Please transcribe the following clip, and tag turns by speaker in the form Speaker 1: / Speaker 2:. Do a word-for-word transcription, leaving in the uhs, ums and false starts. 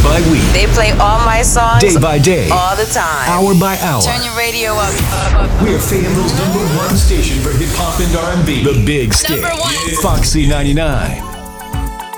Speaker 1: by week.
Speaker 2: They play all my songs.
Speaker 1: Day by day.
Speaker 2: All the time.
Speaker 1: Hour by hour.
Speaker 2: Turn your radio up.
Speaker 1: We're Fayetteville's number one station for hip hop and R and B. The Big Stick.
Speaker 2: Number one.
Speaker 1: Foxy ninety-nine.